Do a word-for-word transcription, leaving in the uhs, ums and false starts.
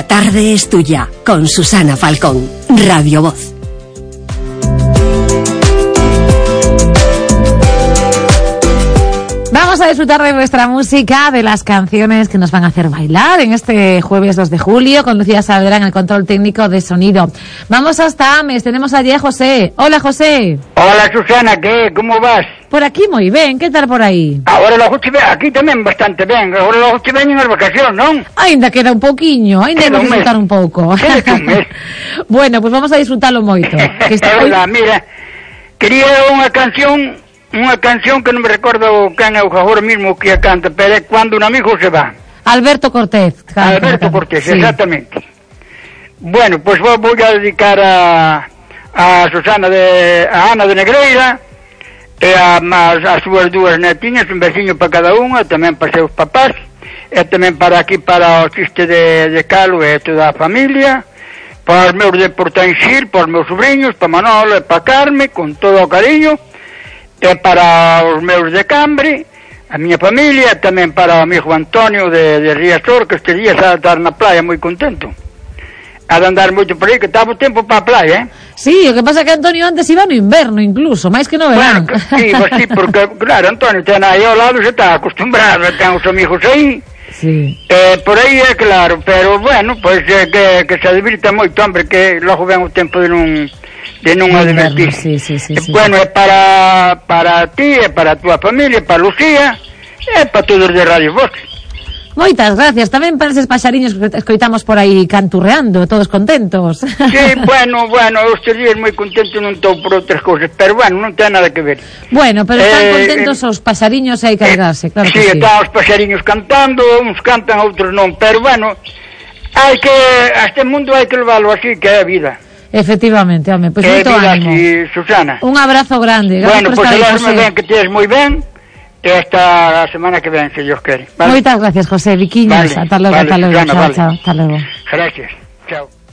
La tarde es tuya, con Susana Falcón, Radio Voz. Vamos a disfrutar de nuestra música, de las canciones que nos van a hacer bailar en este jueves dos de julio, con Lucía Saavedra en el control técnico de sonido. Vamos hasta Ames, tenemos allí a José. Hola, José. Hola, Susana, ¿qué? ¿Cómo vas? Por aquí muy bien, ¿qué tal por aí? Agora logo estive aquí tamén bastante ben. Agora logo estive en as vacacións, non? Ainda queda un pouquiño, ainda Queda vamos un disfrutar mes. un pouco. Queda un mes. Bueno, pues vamos a disfrutarlo moito. Que está É hoy... verdad, mira, quería unha canción, unha canción que non me recordo quen é o agora mismo que a canta, pero é Cuando un amigo se va. Alberto Cortés. canta, Alberto canta. Cortés, Sí. exactamente. Bueno, pues vou, vou a dedicar a, a Susana de, a Ana de Negreira, e a, a, as súas dúas netiñas, un veciño para cada unha, tamén para seus papás, e tamén para aquí, para o chiste de, de Calo e toda a familia, para os meus de Portanxil, para os meus sobrinhos, para Manolo e para Carme, con todo o cariño, e para os meus de Cambre, a miña familia, tamén para o amigo Antonio de, de Riazor, que este día xa estar na playa moi contento. A de andar moito por aí, que estaba o tempo para a playa, eh? Sí, o que pasa é que Antonio antes iba no inverno incluso, máis que no verano. Bueno, que, sí, pues sí, porque, claro, Antonio ten aí ao lado, se está acostumbrado, ten os amigos aí, Sí. eh, por aí é claro, pero bueno, pois pues, eh, que, que se divirta moito, hombre, que logo ven o tempo de non de non a divertir. Sí, sí, sí, Eh, sí. Bueno, é para para ti, é para a tua familia, para Lucía, é para todos de Radio Voz. Moitas gracias, tamén para eses paxariños que escoitamos por aí canturreando, todos contentos. Sí, bueno, bueno, eu estes días moi contento, non estou por outras cousas, pero bueno, non ten nada que ver. Bueno, pero están Eh, contentos eh, os paxariños e hai que alegrarse, claro sí, que sí. están os paxariños cantando, uns cantan, outros non, pero bueno, hai que, a este mundo hai que leválo así, que é a vida. Efectivamente, home, pois Que é moito vida ánimo. así, Susana. Un abrazo grande, gracias Bueno, por pois estar aí, pues, José. ben, que tes moi ben, e hasta a semana que ven, se Dios quere. Vale? Moitas gracias, José. Viquiños, Vale, ata logo, vale, ata logo, Susana, chao, vale. chao, hasta logo. Gracias, chao.